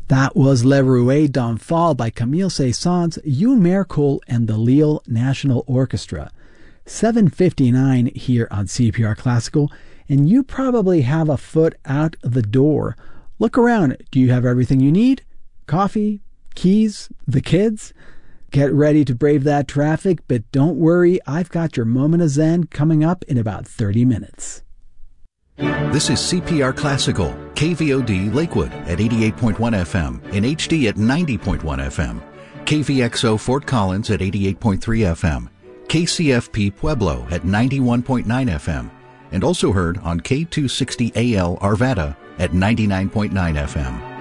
That was Le Rouet d'Enfant by Camille Saint-Saëns, Youn Mercoul, and the Lille National Orchestra. 7:59 here on CPR Classical, and you probably have a foot out the door. Look around. Do you have everything you need? Coffee? Keys? The kids? Get ready to brave that traffic, but don't worry, I've got your moment of Zen coming up in about 30 minutes. This is CPR Classical, KVOD Lakewood at 88.1 FM, in HD at 90.1 FM, KVXO Fort Collins at 88.3 FM, KCFP Pueblo at 91.9 FM, and also heard on K260AL Arvada at 99.9 FM.